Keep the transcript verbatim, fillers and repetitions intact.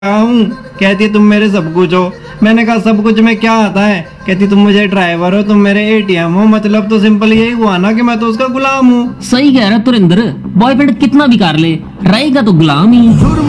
हूँ। कहती तुम मेरे सब कुछ हो। मैंने कहा सब कुछ में क्या आता है? कहती तुम मुझे ड्राइवर हो, तुम मेरे एटीएम हो। मतलब तो सिंपल यही हुआ ना कि मैं तो उसका गुलाम हूँ। सही कह रहा है तुरिंदर, बॉयफ्रेंड कितना भी कर ले, रहेगा तो गुलाम ही।